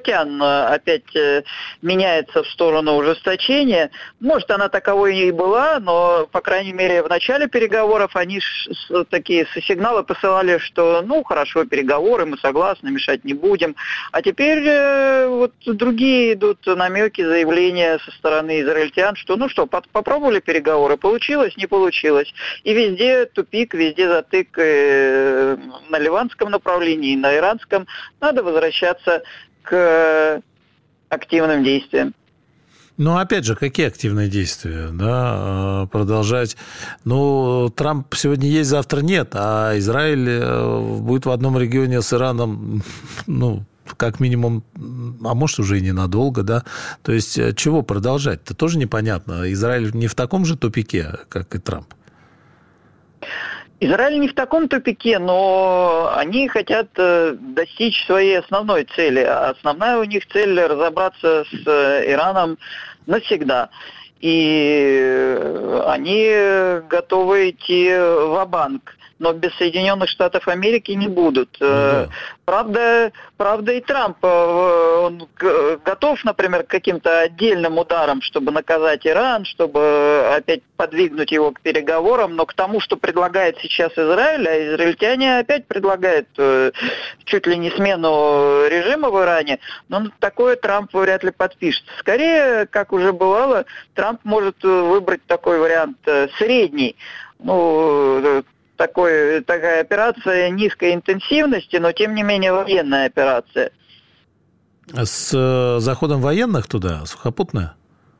израильтян опять меняется в сторону ужесточения. Может, она таковой и была, но, по крайней мере, в начале переговоров они такие сигналы посылали, что, хорошо, переговоры, мы согласны, мешать не будем. А теперь вот другие идут намеки, заявления со стороны израильтян, что, попробовали переговоры, получилось, не получилось. И везде тупик, везде затык на ливанском направлении, на иранском. Надо возвращаться к активным действиям. Опять же, какие активные действия, да, продолжать? Трамп сегодня есть, завтра нет, а Израиль будет в одном регионе с Ираном, как минимум, а может, уже и ненадолго, да? То есть, чего продолжать-то тоже непонятно. Израиль не в таком же тупике, как и Трамп. Израиль не в таком тупике, но они хотят достичь своей основной цели. А основная у них цель – разобраться с Ираном навсегда. И они готовы идти ва-банк. Но без Соединенных Штатов Америки не будут. Да. Правда, и Трамп, он готов, например, к каким-то отдельным ударам, чтобы наказать Иран, чтобы опять подвигнуть его к переговорам, но к тому, что предлагает сейчас Израиль, а израильтяне опять предлагают чуть ли не смену режима в Иране, но такое Трамп вряд ли подпишет. Скорее, как уже бывало, Трамп может выбрать такой вариант средний, такая операция низкой интенсивности, но тем не менее военная операция. С заходом военных туда, сухопутная?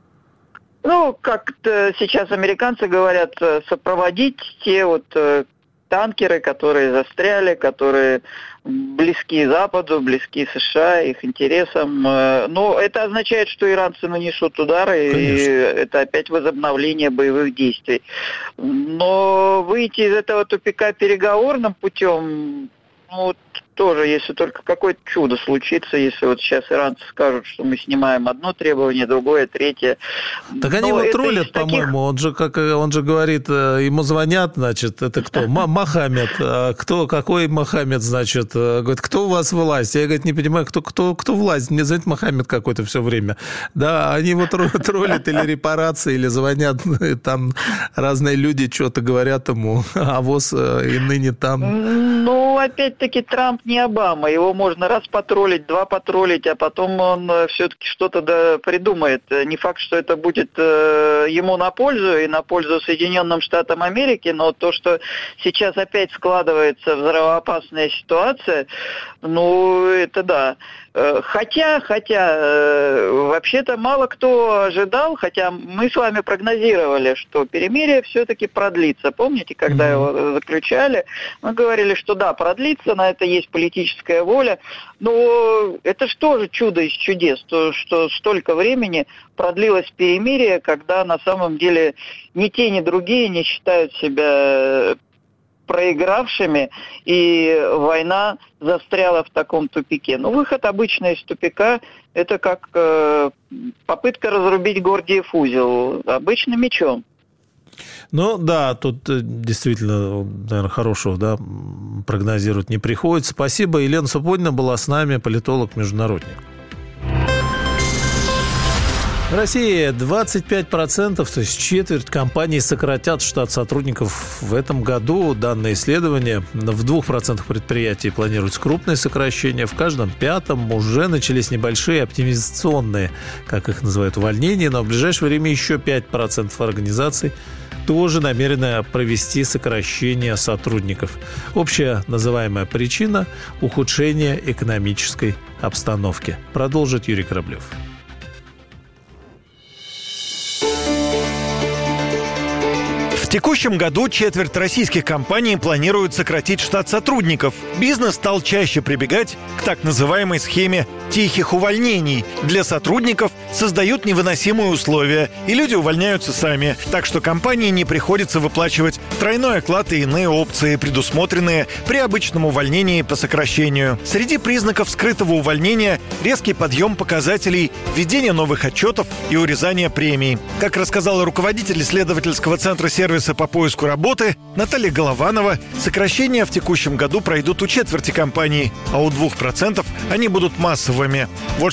Как-то сейчас американцы говорят, сопроводить те танкеры, которые застряли, которые близки Западу, близки США, их интересам. Но это означает, что иранцы нанесут удары, конечно, и это опять возобновление боевых действий. Но выйти из этого тупика переговорным путем, тоже, если только какое-то чудо случится, если сейчас иранцы скажут, что мы снимаем одно требование, другое, третье. Так они его троллят, по-моему. Он же говорит, ему звонят, значит, это кто? Мохаммед. Какой Мохаммед, значит? Говорит, кто у вас власть? Я, говорит, не понимаю, кто власть? Мне звонит Мохаммед какой-то все время. Да, они его троллят или репарации, или звонят, там разные люди что-то говорят ему, а ВОЗ и ныне там. Опять-таки, Трамп не Обама. Его можно раз потроллить, два потроллить, а потом он все-таки что-то придумает. Не факт, что это будет ему на пользу и на пользу Соединенным Штатам Америки, но то, что сейчас опять складывается взрывоопасная ситуация, это да. Хотя, вообще-то мало кто ожидал, хотя мы с вами прогнозировали, что перемирие все-таки продлится. Помните, когда его заключали, мы говорили, что да, продлится, на это есть политическая воля. Но это же тоже чудо из чудес, что столько времени продлилось перемирие, когда на самом деле ни те, ни другие не считают себя проигравшими, и война застряла в таком тупике. Выход обычно из тупика – это как попытка разрубить Гордиев узел обычным мечом. Да, тут действительно, наверное, хорошего прогнозировать не приходится. Спасибо. Елена Супонина была с нами, политолог-международник. В России 25%, то есть четверть компаний сократят штат сотрудников в этом году. Данное исследование. В 2% предприятий планируется крупные сокращения. В каждом пятом уже начались небольшие оптимизационные, как их называют, увольнения. Но в ближайшее время еще 5% организаций тоже намерены провести сокращение сотрудников. Общая называемая причина – ухудшение экономической обстановки. Продолжит Юрий Кораблев. В текущем году четверть российских компаний планирует сократить штат сотрудников. Бизнес стал чаще прибегать к так называемой схеме тихих увольнений. Для сотрудников создают невыносимые условия, и люди увольняются сами. Так что компании не приходится выплачивать тройной оклад и иные опции, предусмотренные при обычном увольнении по сокращению. Среди признаков скрытого увольнения – резкий подъем показателей, введение новых отчетов и урезание премий. Как рассказала руководитель исследовательского центра сервиса по поиску работы Наталья Голованова, сокращения в текущем году пройдут у четверти компаний, а у 2% они будут массовыми. Вот